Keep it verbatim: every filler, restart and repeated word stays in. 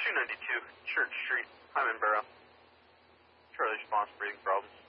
two ninety-two, Church Street, Hyman Barrow. Charlie response, breathing problems.